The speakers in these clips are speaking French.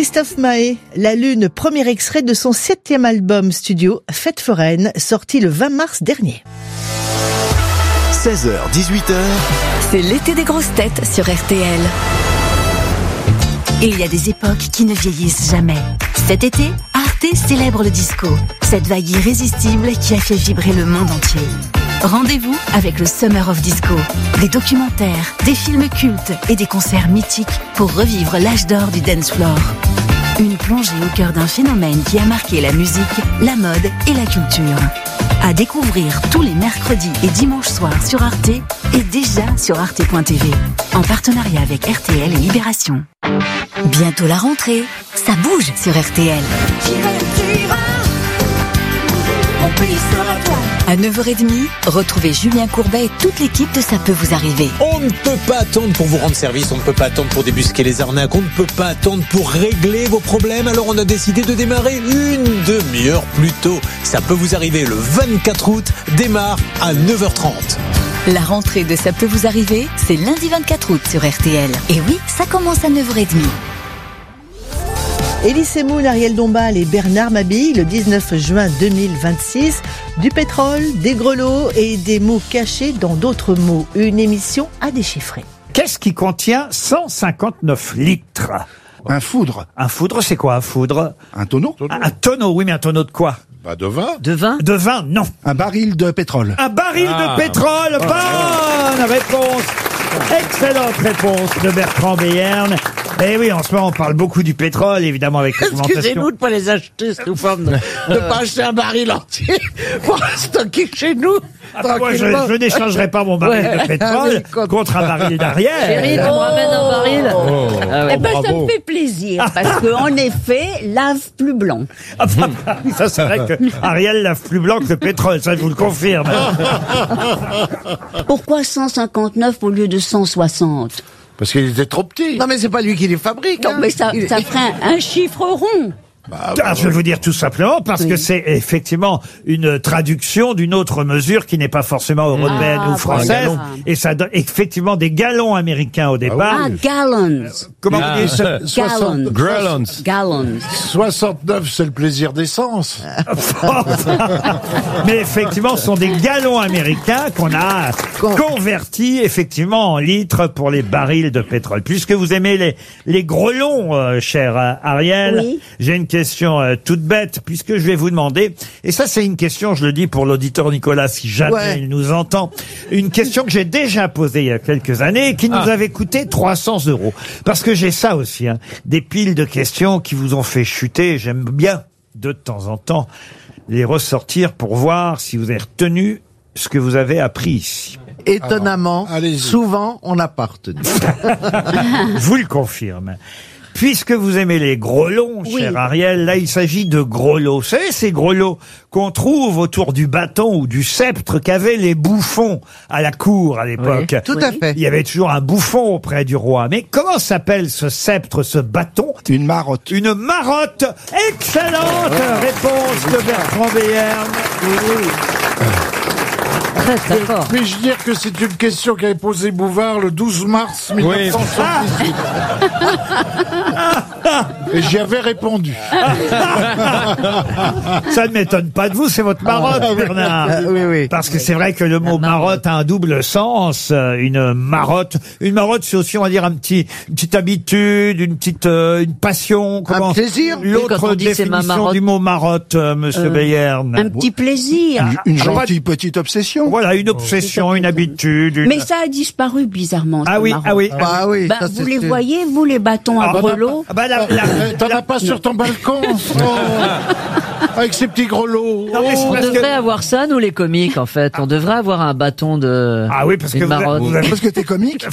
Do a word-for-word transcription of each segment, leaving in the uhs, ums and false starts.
Christophe Mahé, La Lune, premier extrait de son septième album studio, Fête foraine, sorti le vingt mars dernier. seize heures dix-huit heures. C'est l'été des grosses têtes sur R T L. Et il y a des époques qui ne vieillissent jamais. Cet été, Arte célèbre le disco, cette vague irrésistible qui a fait vibrer le monde entier. Rendez-vous avec le Summer of Disco. Des documentaires, des films cultes et des concerts mythiques pour revivre l'âge d'or du dance floor. Une plongée au cœur d'un phénomène qui a marqué la musique, la mode et la culture. À découvrir tous les mercredis et dimanches soirs sur Arte et déjà sur arte point t v. En partenariat avec R T L et Libération. Bientôt la rentrée, ça bouge sur R T L. À neuf heures trente, retrouvez Julien Courbet et toute l'équipe de Ça peut vous arriver. On ne peut pas attendre pour vous rendre service, on ne peut pas attendre pour débusquer les arnaques, on ne peut pas attendre pour régler vos problèmes, alors on a décidé de démarrer une demi-heure plus tôt. Ça peut vous arriver, le vingt-quatre août, démarre à neuf heures trente. La rentrée de Ça peut vous arriver, c'est lundi vingt-quatre août sur R T L. Et oui, ça commence à neuf heures trente. Elie Semoun, Ariel Dombal et Bernard Mabille, le dix-neuf juin deux mille vingt-six. Du pétrole, des grelots et des mots cachés dans d'autres mots. Une émission à déchiffrer. Qu'est-ce qui contient cent cinquante-neuf litres? Un foudre. Un foudre, c'est quoi un foudre? Un tonneau. Un, un tonneau, oui, mais un tonneau de quoi? Bah, de vin. De vin? De vin, non. Un baril de pétrole. Un baril Ah. de pétrole. Bonne réponse. Excellente réponse de Bertrand Beyern. Eh oui, en ce moment, on parle beaucoup du pétrole, évidemment, avec l'augmentation. Excusez-nous de pas les acheter, sous forme de ne pas acheter un baril entier pour stocker chez nous. Ah, moi, je, je n'échangerai pas mon baril Ouais. de pétrole Oui, contre- contre un baril d'Ariel. Chérie, tu me ramènes un baril. Oh. Ah ouais. Eh ben, ça me fait plaisir, parce que en effet, lave plus blanc. Ah, bah, bah, oui, ça, c'est vrai que Ariel lave plus blanc que le pétrole, ça, je vous le confirme. Pourquoi cent cinquante-neuf au lieu de cent soixante? Parce qu'il était trop petit. Non, mais c'est pas lui qui les fabrique. Non, mais ça, ça ferait un, un chiffre rond. Bah, Ah, je vais vous dire tout simplement parce Oui. que c'est effectivement une traduction d'une autre mesure qui n'est pas forcément européenne Ah, ou française, voilà. et ça donne effectivement des gallons américains au départ. Ah, gallons. Comment Ah, vous dites ça? Gallons. Gallons. Gallons. soixante-neuf, c'est le plaisir d'essence. Mais effectivement, ce sont des gallons américains qu'on a convertis effectivement en litres pour les barils de pétrole. Puisque vous aimez les les grelons, euh, cher euh, Ariel, Oui. j'ai une question euh, toute bête, puisque je vais vous demander, et ça c'est une question, je le dis pour l'auditeur Nicolas, si jamais Ouais. il nous entend, une question que j'ai déjà posée il y a quelques années et qui nous avait coûté trois cents euros. Parce que j'ai ça aussi, hein, des piles de questions qui vous ont fait chuter. J'aime bien, de temps en temps, les ressortir pour voir si vous avez retenu ce que vous avez appris ici. Étonnamment, Alors, allez-y. souvent, on n'a pas retenu. Je vous le confirme. Puisque vous aimez les grelots, Oui. cher Ariel, là il s'agit de grelots. Vous savez, ces grelots qu'on trouve autour du bâton ou du sceptre qu'avaient les bouffons à la cour à l'époque. Tout à fait. Il y avait toujours un bouffon auprès du roi. Mais comment s'appelle ce sceptre, ce bâton? Une marotte. Une marotte. Excellente réponse de Bertrand Beyern. Très très fort. Puis-je dire que c'est une question qu'avait posée Bouvard le douze mars mille neuf cent soixante-dix-huit. Et j'y avais répondu. Ça ne m'étonne pas de vous, c'est votre marotte, Bernard. Ah, oui, oui. Parce que c'est vrai que le mot marotte a un double sens. Euh, Une marotte, une marotte, c'est aussi, on va dire, un petit, une petite habitude, une petite, euh, une passion. Comment plaisir. Oui, quand L'autre on dit c'est ma définition marotte. du mot marotte, euh, Monsieur Beyern. Un petit plaisir. Une gentille petite obsession. Voilà, une obsession, une habitude. Une... Mais ça a disparu bizarrement. Ah ce oui, marron. ah oui. Ah oui, Ben, ça, vous c'est les sûr. voyez, vous, les bâtons à Ah, grelots? Ah bah, la- la- Eh, T'en as pas sur ton balcon oh, avec ces petits grelots. Non, mais c'est On parce que- devrait avoir ça, nous les comiques, en fait. On devrait avoir un bâton de. Ah oui, parce que une vous, avez- marotte. vous avez- Parce que t'es comique.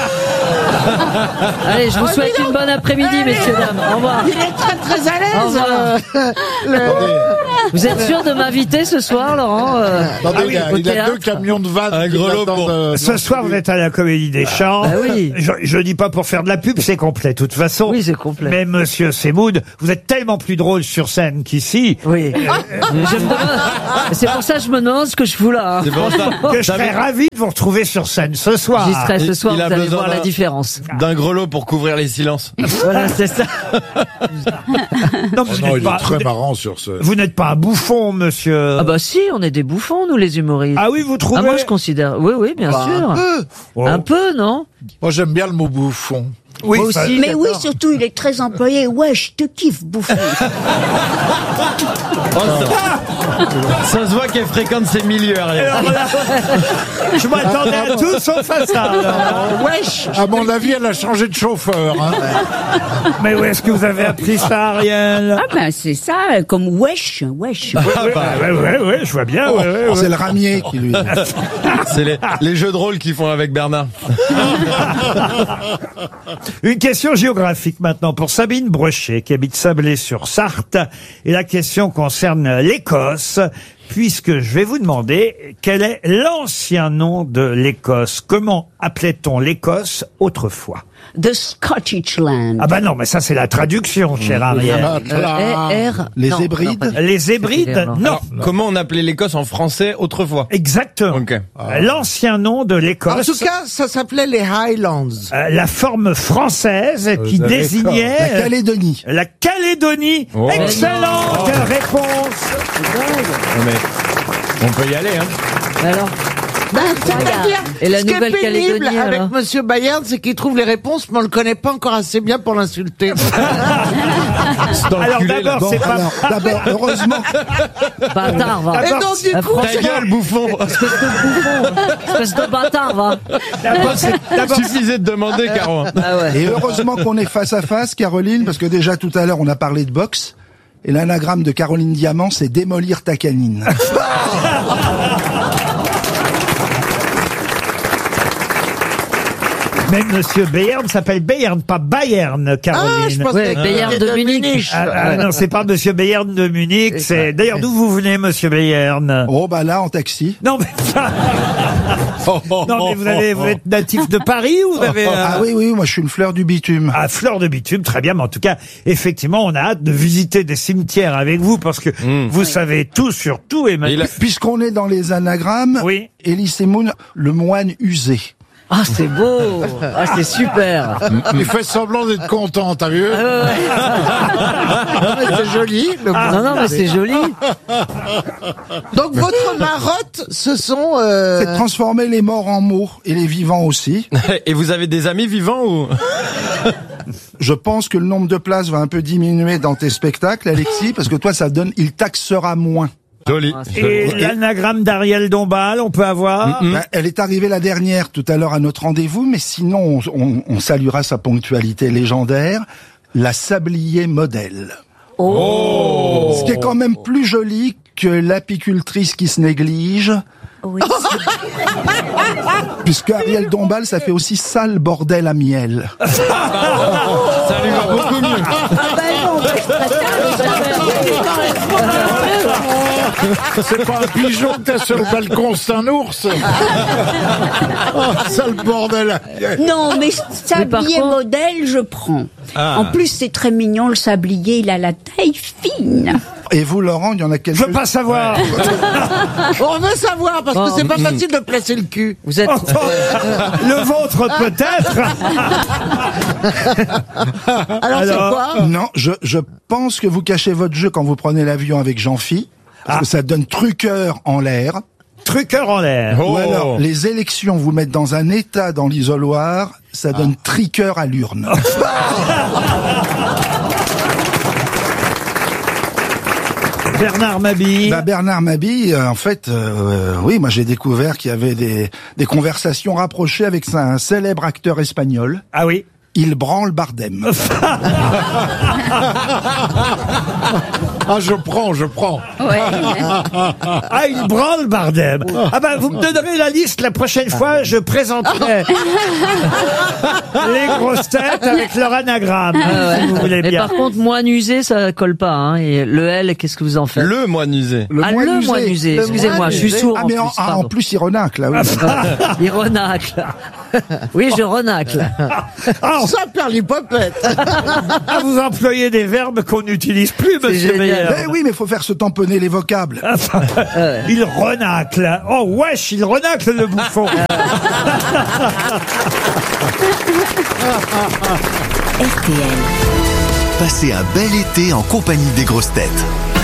Allez, je vous souhaite une bonne après-midi, messieurs, dames. Au revoir. Il est très très à Au l'aise. revoir. euh, le- Vous êtes sûr de m'inviter ce soir, Laurent euh, Attendez, il y a, au il y a théâtre deux camions de vannes Un qui grelot attendent, pour- euh, Ce dans soir, le vous êtes à la Comédie des Champs. Ah oui. Je, je dis pas pour faire de la pub, c'est complet, de toute façon. Oui, c'est complet. Mais monsieur Semoud, vous êtes tellement plus drôle sur scène qu'ici. Oui. Je me demande- C'est pour ça que je me demande ce que je fous là. hein. C'est pour ça. Que je serais ravi de vous retrouver sur scène ce soir. J'y serai ce soir, Il a vous allez besoin voir la d'un- différence. D'un grelot pour couvrir les silences. Voilà, c'est ça. Non, Oh vous non, n'êtes il pas, est très vous- marrant sur ce. vous n'êtes pas un bouffon, monsieur. Ah bah si, on est des bouffons, nous les humoristes. Ah oui, vous trouvez Ah moi je considère. Oui, oui, bien Bah, sûr. un peu. Oh. Un peu, non? Moi, j'aime bien le mot bouffon. Oui, Moi ça- aussi. Mais oui, j'adore. surtout, il est très employé. Ouais, je te kiffe, bouffon. Oh, ça, ça se voit qu'elle fréquente ces milieux, Ariel. Alors là, je m'attendais à tout sauf à ça. alors. Wesh. À mon avis, elle a changé de chauffeur. Hein. Mais où est-ce que vous avez appris ça, Ariel? Ah ben, c'est ça, euh, comme wesh, wesh. Ah, Ouais, bah, ouais, ouais, ouais, je vois bien. ouais, ouais, ouais. C'est le ramier qui lui. c'est les, les jeux de rôle qu'ils font avec Bernard. Une question géographique maintenant pour Sabine Brochet qui habite Sablé-sur-Sarthe. Et la question concerne l'Écosse, puisque je vais vous demander quel est l'ancien nom de l'Écosse. Comment appelait-on l'Écosse autrefois? The Scottish Land. Ah bah non, mais ça c'est la traduction, cher Ariel. Euh, R. Les non, Hébrides. non, pas- Les Hébrides, C'est clair, non. Comment on appelait l'Écosse en français autrefois? Exactement. Ok. L'ancien nom de En l'Écosse. tout cas, ça s'appelait les Highlands. Euh, la forme française qui avez désignait La Calédonie. la Calédonie. Oh. Excellente réponse. Non, mais on peut y aller, hein. Alors, Ben, c'est-à-dire, Et la ce qui est pénible Nouvelle-Calédonie, avec alors Monsieur Bayern, c'est qu'il trouve les réponses, mais on le connaît pas encore assez bien pour l'insulter. Alors Enculé, là. d'abord, c'est pas. Alors, d'abord, heureusement, bâtard, va. Et D'abord, donc, du Ah, coup, Ta gueule, bouffon. Espèce de bouffon. Espèce de bâtard, va. D'abord, c'est- d'abord, Suffisait de demander, Caro. Ah ouais. et heureusement qu'on est face à face, Caroline, parce que déjà tout à l'heure on a parlé de boxe. Et l'anagramme de Caroline Diamant, c'est démolir ta canine. même Monsieur Bayern s'appelle Bayern, pas Bayern, Caroline. Ah, je pensais Ouais, que Bayern c'était de Munich. Ah, ah, non, c'est pas Monsieur Bayern de Munich. C'est d'ailleurs d'où vous venez, Monsieur Bayern. Oh bah là, en taxi. Non mais non mais vous avez vous êtes natif de Paris ou vous avez euh, Ah oui, oui, moi je suis une fleur du bitume. à fleur de bitume, très bien. Mais en tout cas, effectivement, on a hâte de visiter des cimetières avec vous parce que vous savez tout sur tout et Et maintenant. il a- Puisqu'on est dans les anagrammes, Oui. Elie Semoun, le moine usé. Ah, c'est beau. Ah, c'est super. Il fait semblant d'être content, t'as vu? c'est joli. le Ah, non, non, mais c'est joli. Donc, votre marotte, ce sont... euh, C'est de transformer les morts en mots et les vivants aussi. Et vous avez des amis vivants ou? Je pense que le nombre de places va un peu diminuer dans tes spectacles, Alexis, parce que toi, ça donne, il taxera moins. Joli. Et l'anagramme d'Ariel Dombal, on peut avoir. Ben, elle est arrivée la dernière tout à l'heure à notre rendez-vous, mais sinon, on, on- on saluera sa ponctualité légendaire. La sablier modèle. Oh. Ce qui est quand même plus joli que l'apicultrice qui se néglige. Oui. Puisque Ariel Dombal, ça fait aussi sale bordel à miel. Ça lui va beaucoup mieux. Ah ben non, mais je C'est pas un pigeon que t'as sur le balcon, c'est un ours. Oh, ça le bordel. Non, mais Mais par sablier contre- modèle, je prends. Ah. En plus, c'est très mignon, le sablier, il a la taille fine. Et vous, Laurent, il y en a quelques... Je veux pas savoir. On veut savoir, parce que Oh, c'est pas facile de placer le cul. Vous êtes. Le vôtre peut-être. Alors, c'est Alors, quoi Non, je, je pense que vous cachez votre jeu quand vous prenez l'avion avec Jean-Phi, parce Ah. que ça donne truqueur en l'air. Truqueur en l'air. Oh. Ou alors, les élections vous mettent dans un état dans l'isoloir, ça donne triqueur à l'urne. Bernard Mabille. Bah, Bernard Mabille, euh, en fait, euh, oui, moi j'ai découvert qu'il y avait des, des conversations rapprochées avec un célèbre acteur espagnol. Ah oui. Il branle Bardem. Ah, je prends, je prends. Ouais. Ah, il branle Bardem. Ah ben, vous me donnerez la liste la prochaine fois, je présenterai les grosses têtes avec leur anagramme, Ah ouais. si vous voulez Mais bien. par contre, moine usé, ça colle pas. Hein. Et le L, qu'est-ce que vous en faites? Le moine usé. Le ah, moine le usé. moine usé. Le Excusez-moi, moine je suis usé. sourd Ah, en mais plus. en, ah, en pardon. plus, il renacle, là, oui. Il renacle. Oui, je renacle. Ah, Ça perd l'hypopète. ah, vous employez des verbes qu'on n'utilise plus, monsieur génial. Meyer. Eh oui, mais il faut faire se tamponner les vocables. Il renacle. Oh wesh, il renacle le bouffon. R T L. Passez un bel été en compagnie des grosses têtes.